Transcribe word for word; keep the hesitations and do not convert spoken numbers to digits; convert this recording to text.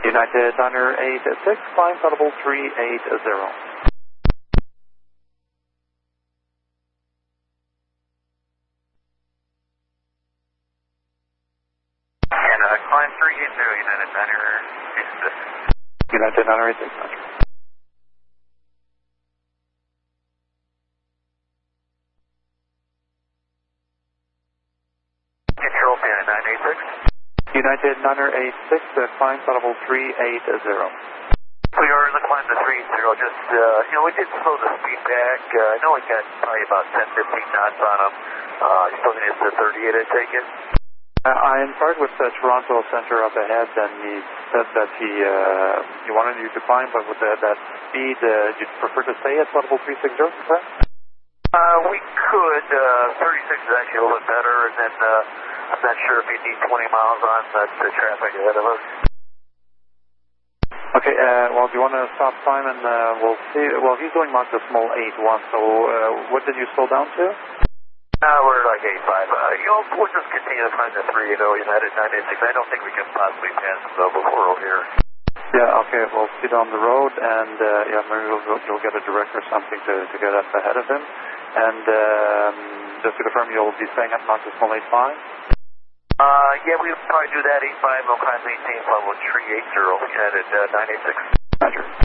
United Niner eight six, climb audible three eight zero. And uh, climb three eight zero, United Niner eight six. United Niner eight six, Roger. Control pin nine eight six. United Niner eight six, uh, climb audible three eight zero. We are in the climb to three zero, just, uh, you know, we did slow the speed back. Uh, I know we got probably about ten, fifteen knots on him. Uh, you still think it's the thirty-eight, I take it? Uh, I inquired with the Toronto Center up ahead, and he said that he uh, he wanted you to climb, but with the, that speed, uh, you'd prefer to stay at audible three six zero, correct? Uh, we could. Uh, thirty-six is actually a little bit better, and then uh, I'm not sure if you need twenty miles on the, the traffic ahead of us. Okay, uh, well, do you want to stop time and uh, we'll see? Well, he's doing Mach Decimal eight one, so uh, what did you slow down to? Uh, we're like eight five. Uh, you know, we'll just continue to climb the three eight zero, United nine eight six. I don't think we can possibly pass them though before we're here. Yeah, okay, we'll see down the road, and uh, yeah, maybe we'll, you'll get a direct or something to, to get up ahead of him. And um, just to confirm, you'll be staying at Mach Decimal eight five? Uh, yeah, we'll probably do that eight five. We'll climb eighteen level three eight zero, United uh, nine eight six. Roger.